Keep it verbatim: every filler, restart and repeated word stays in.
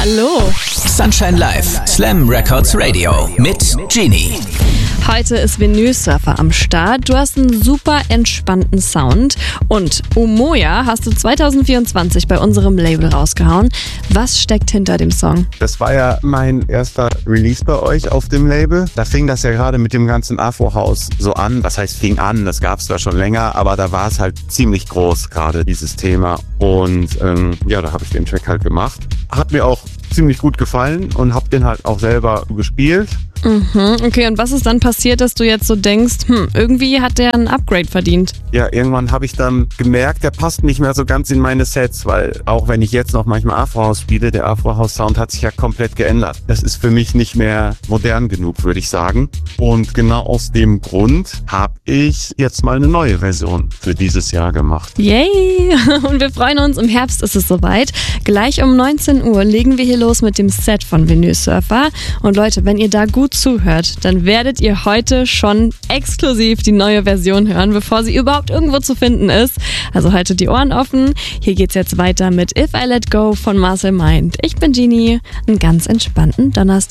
Hallo. Sunshine Live, Slam Records Radio mit Genie. Heute ist Vinyl Surfer am Start. Du hast einen super entspannten Sound. Und Umoja hast du zwanzig vierundzwanzig bei unserem Label rausgehauen. Was steckt hinter dem Song? Das war ja mein erster Release bei euch auf dem Label. Da fing das ja gerade mit dem ganzen Afro-House so an. Was heißt fing an? Das gab es da schon länger, aber da war es halt ziemlich groß, gerade dieses Thema. Und ähm, ja, da habe ich den Track halt gemacht. Hat mir auch ziemlich gut gefallen und habe den halt auch selber gespielt. Mhm, okay, und was ist dann passiert, dass du jetzt so denkst, hm, irgendwie hat der ein Upgrade verdient? Ja, irgendwann habe ich dann gemerkt, der passt nicht mehr so ganz in meine Sets, weil auch wenn ich jetzt noch manchmal Afro-House spiele, der Afro-House-Sound hat sich ja komplett geändert. Das ist für mich nicht mehr modern genug, würde ich sagen. Und genau aus dem Grund habe ich jetzt mal eine neue Version für dieses Jahr gemacht. Yay! Und wir freuen uns, im Herbst ist es soweit. Gleich um neunzehn Uhr legen wir hier los mit dem Set von Vinyl Surfer. Und Leute, wenn ihr da gut zuhört, dann werdet ihr heute schon exklusiv die neue Version hören, bevor sie überhaupt irgendwo zu finden ist. Also haltet die Ohren offen. Hier geht's jetzt weiter mit If I Let Go von Marcel Mind. Ich bin Genie. Einen ganz entspannten Donnerstag.